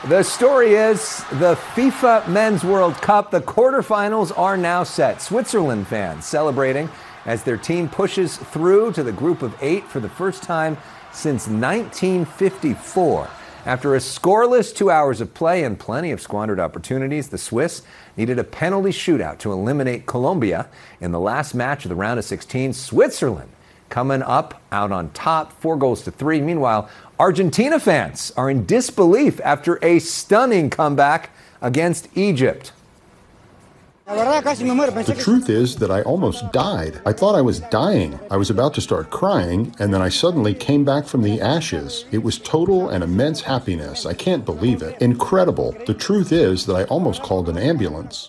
The story is the FIFA Men's World Cup. The quarterfinals are now set. Switzerland fans celebrating as their team pushes through to the group of 8 for the first time since 1954. After a scoreless 2 hours of play and plenty of squandered opportunities, the Swiss needed a penalty shootout to eliminate Colombia in the last match of the round of 16. Switzerland coming up out on top, 4-3. Meanwhile, Argentina fans are in disbelief after a stunning comeback against Egypt. The truth is that I almost died. I thought I was dying. I was about to start crying, and then I suddenly came back from the ashes. It was total and immense happiness. I can't believe it. Incredible. The truth is that I almost called an ambulance.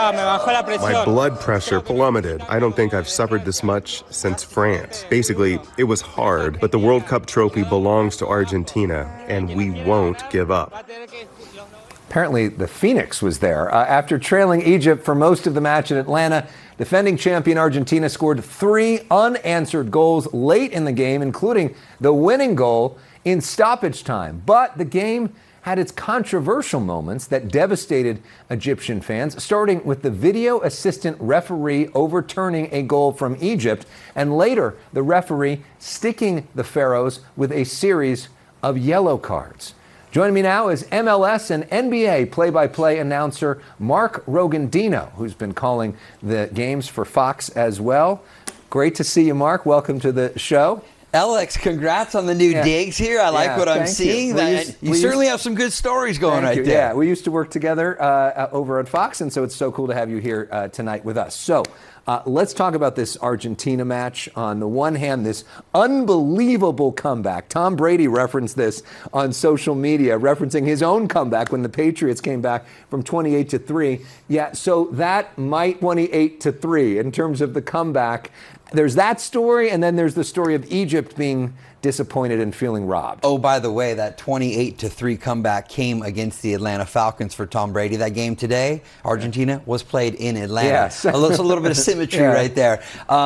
My blood pressure plummeted. I don't think I've suffered this much since France. Basically, it was hard, but the World Cup trophy belongs to Argentina, and we won't give up. Apparently, the Phoenix was there. After trailing Egypt for most of the match in Atlanta, defending champion Argentina scored 3 unanswered goals late in the game, including the winning goal in stoppage time. But the game had its controversial moments that devastated Egyptian fans, starting with the video assistant referee overturning a goal from Egypt, and later the referee sticking the Pharaohs with a series of yellow cards. Joining me now is MLS and NBA play-by-play announcer Mark Rogandino, who's been calling the games for Fox as well. Great to see you, Mark. Welcome to the show. Alex, congrats on the new digs here. I like what I'm seeing. You certainly have some good stories going right there. Yeah, we used to work together over at Fox, and so it's so cool to have you here tonight with us. So let's talk about this Argentina match. On the one hand, this unbelievable comeback. Tom Brady referenced this on social media, referencing his own comeback when the Patriots came back from 28-3. Yeah, so that might 28-3 in terms of the comeback. There's that story, and then there's the story of Egypt being disappointed and feeling robbed. Oh, by the way, that 28-3 comeback came against the Atlanta Falcons for Tom Brady. That game today, Argentina, was played in Atlanta. Yes. A little bit of symmetry right there.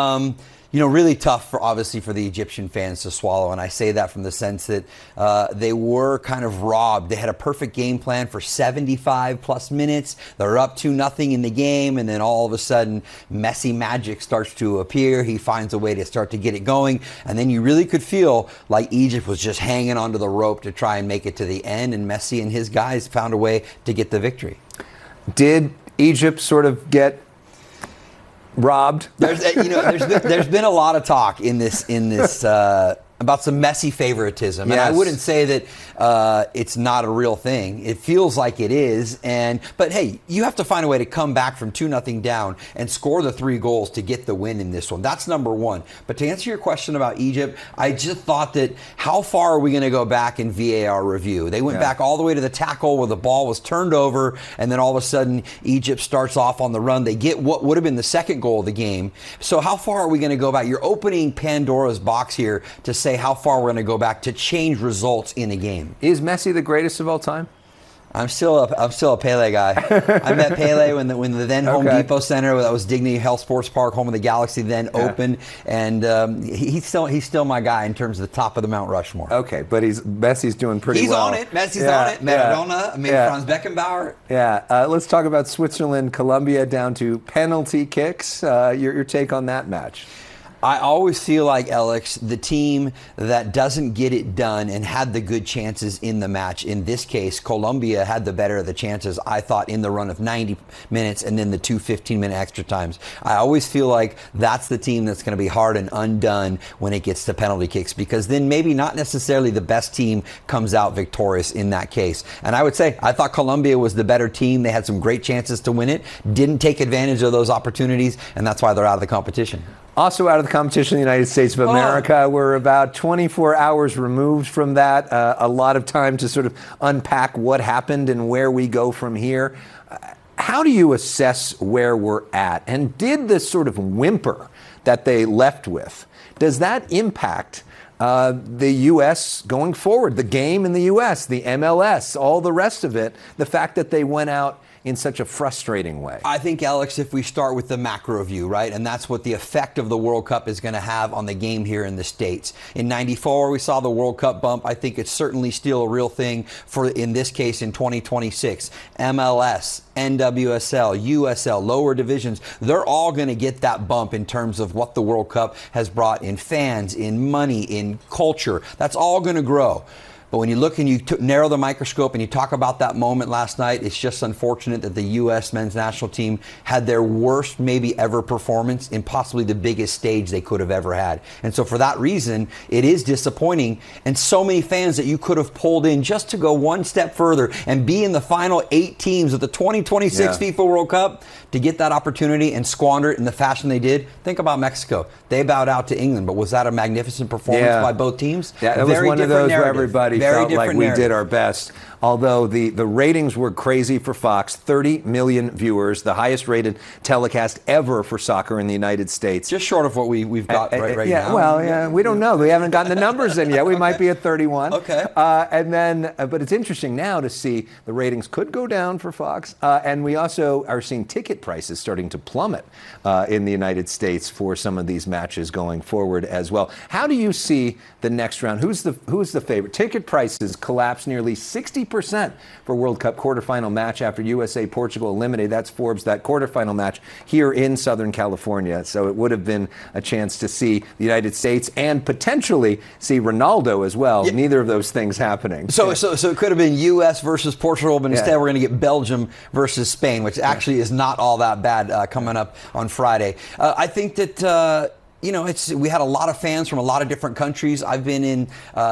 Really tough, obviously, for the Egyptian fans to swallow. And I say that from the sense that they were kind of robbed. They had a perfect game plan for 75-plus minutes. They're up 2-0 in the game. And then all of a sudden, Messi magic starts to appear. He finds a way to start to get it going. And then you really could feel like Egypt was just hanging onto the rope to try and make it to the end. And Messi and his guys found a way to get the victory. Did Egypt sort of get robbed? There's been a lot of talk in this about some Messi favoritism, and I wouldn't say that it's not a real thing. It feels like it is, but hey, you have to find a way to come back from 2-0 down and score the 3 goals to get the win in this one. That's number one. But to answer your question about Egypt, I just thought that how far are we going to go back in VAR review? They went back all the way to the tackle where the ball was turned over, and then all of a sudden Egypt starts off on the run. They get what would have been the second goal of the game. So how far are we going to go back? You're opening Pandora's box here to say how far we're going to go back to change results in a game. Is Messi the greatest of all time? I'm still a Pele guy. I met Pele when the then Home Depot Center, that was Dignity Health Sports Park, home of the Galaxy, then opened, and he's still my guy in terms of the top of the Mount Rushmore. Okay, but Messi's doing pretty well. He's on it. Messi's on it. Maradona. Franz Beckenbauer. Yeah. Let's talk about Switzerland, Colombia down to penalty kicks. Your take on that match? I always feel like, Alex, the team that doesn't get it done and had the good chances in the match, in this case, Colombia had the better of the chances, I thought, in the run of 90 minutes and then the 2 15-minute extra times. I always feel like that's the team that's going to be hard and undone when it gets to penalty kicks, because then maybe not necessarily the best team comes out victorious in that case. And I would say I thought Colombia was the better team. They had some great chances to win it, didn't take advantage of those opportunities, and that's why they're out of the competition. Also out of the competition, the United States of America. We're about 24 hours removed from that. A lot of time to sort of unpack what happened and where we go from here. How do you assess where we're at? And did this sort of whimper that they left with, does that impact the U.S. going forward? The game in the U.S., the MLS, all the rest of it, the fact that they went out in such a frustrating way? I think, Alex, if we start with the macro view, right, and that's what the effect of the World Cup is going to have on the game here in the States. In '94, we saw the World Cup bump. I think it's certainly still a real thing for, in this case, in 2026. MLS, NWSL, USL, lower divisions, they're all going to get that bump in terms of what the World Cup has brought in fans, in money, in culture. That's all going to grow. But when you look and you narrow the microscope and you talk about that moment last night, it's just unfortunate that the U.S. men's national team had their worst maybe ever performance in possibly the biggest stage they could have ever had. And so for that reason, it is disappointing. And so many fans that you could have pulled in just to go one step further and be in the final 8 teams of the 2026 FIFA World Cup, to get that opportunity and squander it in the fashion they did. Think about Mexico. They bowed out to England, but was that a magnificent performance by both teams? Yeah, it was one of those where everybody felt like we did our best. Although the ratings were crazy for Fox, 30 million viewers, the highest rated telecast ever for soccer in the United States. Just short of what we've got right now. Well, yeah, we don't know. We haven't gotten the numbers in yet. We might be at 31. Okay. And then, but it's interesting now to see the ratings could go down for Fox. And we also are seeing ticket prices starting to plummet in the United States for some of these matches going forward as well. How do you see the next round? Who's the favorite? Ticket prices collapsed nearly 60% for World Cup quarterfinal match after USA-Portugal eliminated. That's Forbes, that quarterfinal match here in Southern California. So it would have been a chance to see the United States and potentially see Ronaldo as well. Yeah. Neither of those things happening. So it could have been U.S. versus Portugal, but instead we're going to get Belgium versus Spain, which actually is not all that bad coming up on Friday. I think that... we had a lot of fans from a lot of different countries. I've been in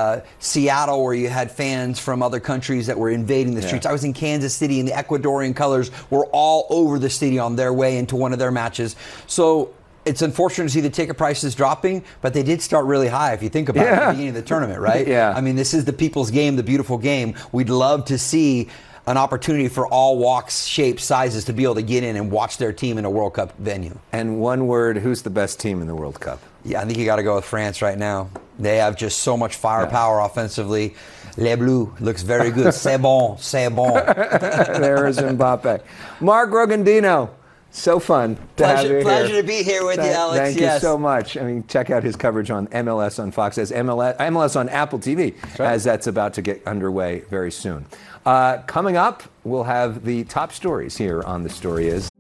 Seattle, where you had fans from other countries that were invading the streets. I was in Kansas City, and the Ecuadorian colors were all over the city on their way into one of their matches. So it's unfortunate to see the ticket prices dropping, but they did start really high if you think about it at the beginning of the tournament, right? I mean, this is the people's game, the beautiful game. We'd love to see an opportunity for all walks, shapes, sizes to be able to get in and watch their team in a World Cup venue. And one word, who's the best team in the World Cup? Yeah, I think you got to go with France right now. They have just so much firepower offensively. Les Bleus looks very good. C'est bon, c'est bon. There is Mbappe. Mark Rogandino. So fun to have you here. Pleasure to be here with you, Alex. Thank you so much. I mean, check out his coverage on MLS on Fox, as MLS on Apple TV, as that's about to get underway very soon. Coming up, we'll have the top stories here on The Story Is.